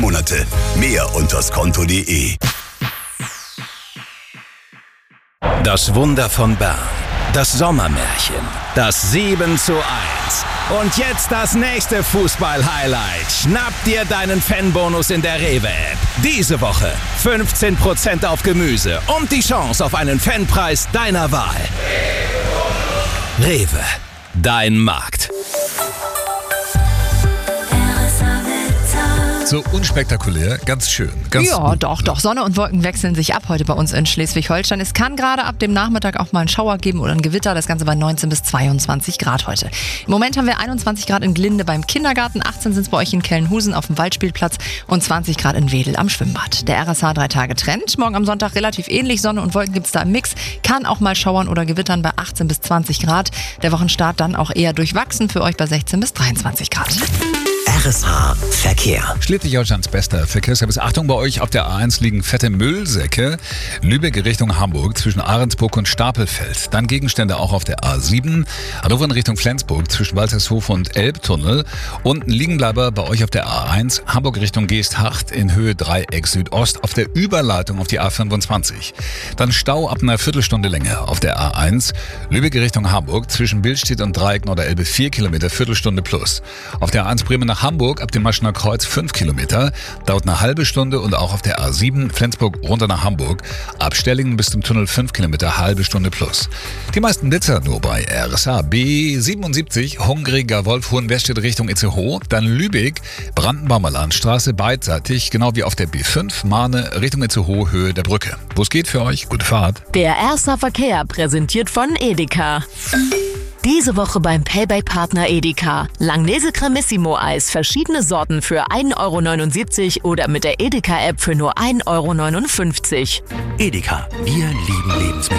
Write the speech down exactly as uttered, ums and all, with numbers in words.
Monate. Mehr unter skonto punkt de. Das Wunder von Bern. Das Sommermärchen. Das sieben zu eins. Und jetzt das nächste Fußball-Highlight. Schnapp dir deinen Fanbonus in der Rewe-App. Diese Woche fünfzehn Prozent auf Gemüse und die Chance auf einen Fanpreis deiner Wahl. Rewe, dein Markt. So unspektakulär, ganz schön. Ganz ja, doch, doch. Sonne und Wolken wechseln sich ab heute bei uns in Schleswig-Holstein. Es kann gerade ab dem Nachmittag auch mal einen Schauer geben oder ein Gewitter. Das Ganze bei neunzehn bis zweiundzwanzig Grad heute. Im Moment haben wir einundzwanzig Grad in Glinde beim Kindergarten, achtzehn sind es bei euch in Kellenhusen auf dem Waldspielplatz und zwanzig Grad in Wedel am Schwimmbad. Der R S H drei Tage Trend. Morgen am Sonntag relativ ähnlich. Sonne und Wolken gibt es da im Mix. Kann auch mal schauern oder gewittern bei achtzehn bis zwanzig Grad. Der Wochenstart dann auch eher durchwachsen für euch bei sechzehn bis dreiundzwanzig Grad. R S H Verkehr. Schleswig-Holsteins bester Verkehrsservice. Achtung, bei euch auf der A eins liegen fette Müllsäcke. Lübeck Richtung Hamburg zwischen Ahrensburg und Stapelfeld. Dann Gegenstände auch auf der A sieben. Hannover in Richtung Flensburg zwischen Waltershof und Elbtunnel. Und ein Liegenbleiber bei euch auf der A eins. Hamburg Richtung Geesthacht in Höhe Dreieck Südost auf der Überleitung auf die A fünfundzwanzig. Dann Stau ab einer Viertelstunde Länge auf der A eins. Lübeck Richtung Hamburg zwischen Billstedt und Dreieck Norderelbe vier Kilometer, Viertelstunde plus. Auf der A eins Bremen nach Hamburg ab dem Maschener Kreuz fünf Kilometer, dauert eine halbe Stunde und auch auf der A sieben Flensburg runter nach Hamburg, ab Stellingen bis zum Tunnel fünf Kilometer, halbe Stunde plus. Die meisten Blitzer nur bei R S H. B siebenundsiebzig, Hungriger Wolf, Hohenwestedt Richtung Itzehoe, dann Lübeck, Brandenburger Landstraße beidseitig, genau wie auf der B fünf, Mahne Richtung Itzehoe, Höhe der Brücke. Wo es geht für euch, gute Fahrt. Der R S H Verkehr präsentiert von Edeka. Diese Woche beim Payback-Partner Edeka. Langnese Cremissimo-Eis, verschiedene Sorten für ein Euro neunundsiebzig oder mit der Edeka-App für nur ein Euro neunundfünfzig. Edeka, wir lieben Lebensmittel.